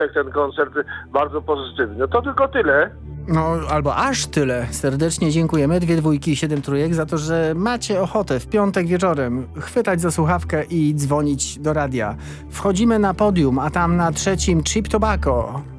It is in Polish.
ten koncert bardzo pozytywny. No to tylko tyle. No, albo aż tyle. Serdecznie dziękujemy 2 dwójki i 7 trójek za to, że macie ochotę w piątek wieczorem chwytać za słuchawkę i dzwonić do radia. Wchodzimy na podium, a tam na trzecim Cheap Tobacco.